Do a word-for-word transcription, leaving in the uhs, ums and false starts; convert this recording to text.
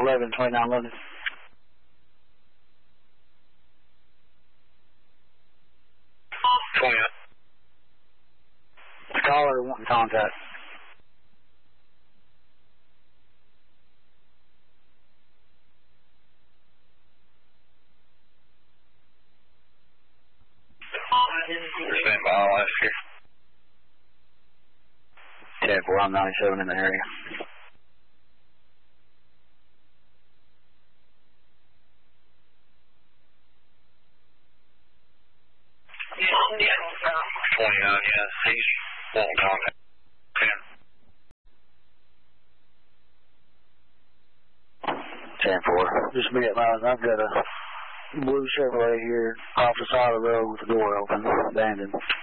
eleven, twenty-nine London. twenty. The caller wanting contact. Stand by, I'll ask you. ten four, I'm ninety-seven in the area. twenty-nine, yeah, he's wanting contact. ten. ten four. Just a minute, Miles. I've got a blue Chevrolet here off the side of the road with the door open, abandoned.